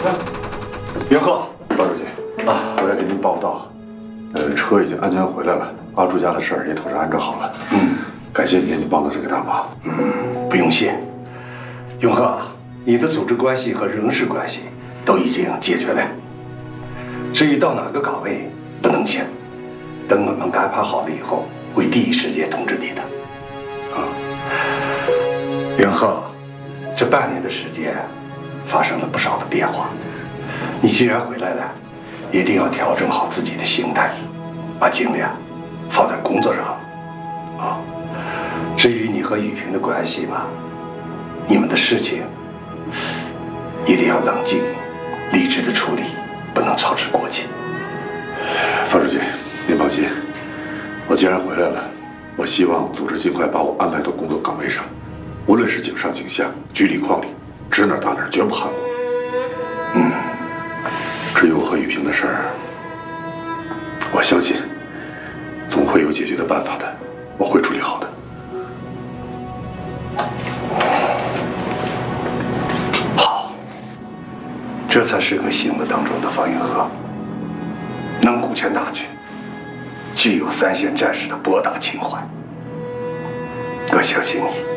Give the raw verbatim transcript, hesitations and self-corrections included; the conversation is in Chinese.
袁鹤， 包书记啊，我来给您报道，呃，车已经安全回来了，阿朱家的事儿也妥善安置好了。嗯，感谢您，你帮了这个大忙。 嗯，不用谢。永鹤，你的组织关系和人事关系都已经解决了。至于到哪个岗位，不能签，等我们安排好了以后，会第一时间通知你的。啊，永鹤，这半年的时间，发生了不少的变化。你既然回来了，一定要调整好自己的心态，把精力啊放在工作上。啊，至于你和雨萍的关系嘛，你们的事情一定要冷静、理智的处理，不能操之过急。 范书记，您放心，我既然回来了，我希望组织尽快把我安排到工作岗位上，无论是井上井下、局里矿里，指哪打哪，绝不含糊。嗯。至于我和雨萍的事儿，我相信总会有解决的办法的，我会处理好的。 好，这才是个心目当中的方云鹤，能顾全大局，具有三线战士的博大情怀。我相信你。